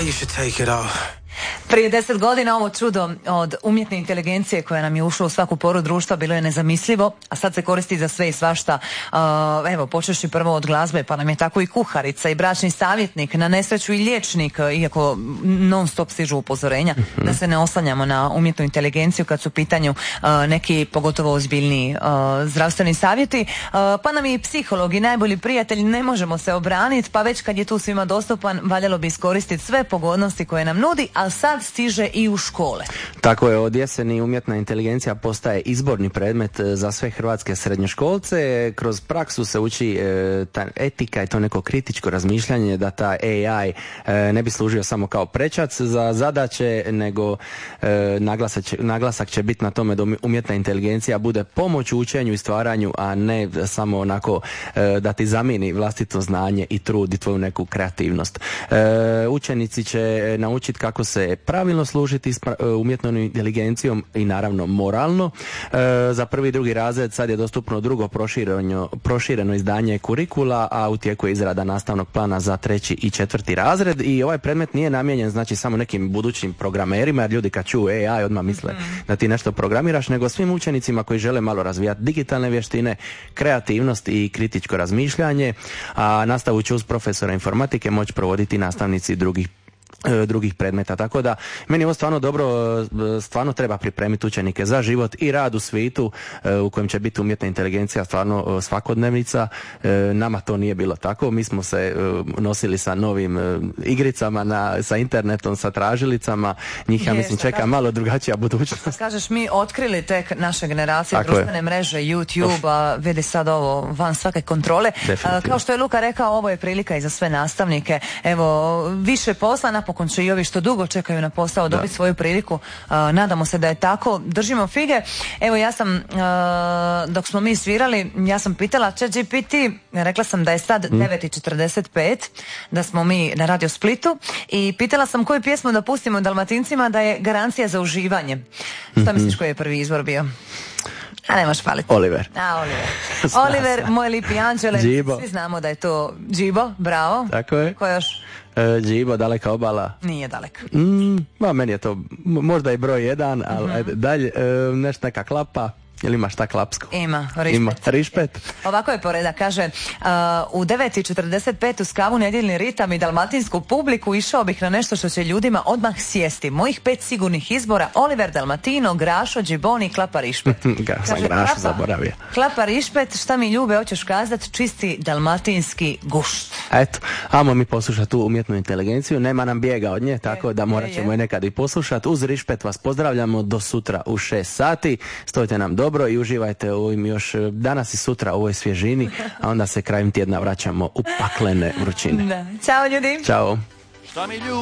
you should take it off. Prije 10 godina ovo čudo od umjetne inteligencije koja nam je ušla u svaku poru društva bilo je nezamislivo, a sad se koristi za sve i svašta. Evo, počeši prvo od glazbe, pa nam je tako i kuharica i bračni savjetnik, na nesreću i liječnik, iako non stop stižu upozorenja da se ne oslanjamo na umjetnu inteligenciju kad su u pitanju neki pogotovo ozbiljniji zdravstveni savjeti. Pa nam i psiholog i najbolji prijatelj, ne možemo se obraniti, pa već kad je tu svima dostupan, valjalo bi iskoristiti sve pogodnosti koje nam nudi, a sad stiže i u škole. Tako je, od jeseni umjetna inteligencija postaje izborni predmet za sve hrvatske srednjoškolce. Kroz praksu se uči ta etika i to neko kritičko razmišljanje, da ta AI ne bi služio samo kao prečac za zadaće, nego naglasak će biti na tome da umjetna inteligencija bude pomoć u učenju i stvaranju, a ne samo onako da ti zamijeni vlastito znanje i trud i tvoju neku kreativnost. Učenici će naučiti kako se pravilno služiti s umjetnom inteligencijom i naravno moralno. Za prvi i drugi razred sad je dostupno drugo prošireno izdanje kurikula, a u tijeku je izrada nastavnog plana za 3. i 4. razred i ovaj predmet nije namijenjen znači samo nekim budućim programerima, jer ljudi kad čuju AI odmah misle da ti nešto programiraš, nego svim učenicima koji žele malo razvijati digitalne vještine, kreativnost i kritičko razmišljanje, a nastavu će uz profesora informatike moći provoditi nastavnici drugih predmeta. Tako da meni je ovo stvarno dobro, stvarno treba pripremiti učenike za život i rad u svijetu u kojem će biti umjetna inteligencija stvarno svakodnevnica. Nama to nije bilo tako, mi smo se nosili sa novim igricama, sa internetom, sa tražilicama, njih ja mislim čeka malo drugačija budućnost. Kažeš, mi otkrili tek naše generacije, društvene mreže, YouTube, a vidi sad ovo van svake kontrole. Kao što je Luka rekao, ovo je prilika i za sve nastavnike. Evo, više posla, napokon će i ovi što dugo čekaju na posao dobiti svoju priliku. Nadamo se da je tako. Držimo fige. Evo, ja sam, dok smo mi svirali, ja sam pitala ChatGPT, rekla sam da je sad 9:45, da smo mi na Radio Splitu i pitala sam koju pjesmu da pustimo Dalmatincima da je garancija za uživanje. Šta misliš koji je prvi izbor bio? A ne možeš paliti. Oliver. Oliver, moj lipi anđele. Džibo. Svi znamo da je to Džibo, bravo. Tako je. Ko još? Džibo, Daleka obala. Nije dalek. Meni je to možda i broj 1, ali dalje, nešto neka klapa. Jel ima šta klapsko? Ima, rišpet. Ovako je poredak, kaže, u 9:45 uz kavu, nedjeljni ritam i dalmatinsku publiku išao bih na nešto što će ljudima odmah sjesti. Mojih 5 sigurnih izbora: Oliver, Dalmatino, Grašo, Džiboni, Klapa Rišpet. Sam Grašo zaboravio. Klapa Rišpet, šta mi ljube, hoćeš kazat, čisti dalmatinski gušt. Eto, ajmo mi poslušati tu umjetnu inteligenciju, nema nam bijega od nje, tako da morat ćemo je nekad i poslušati. Uz Rišpet vas pozdravljamo do sutra u 6 sati. Stojite nam dobro i uživajte u ovim još danas i sutra u ovoj svježini, a onda se krajem tjedna vraćamo u paklene vrućine. Ćao ljudi. Ćao.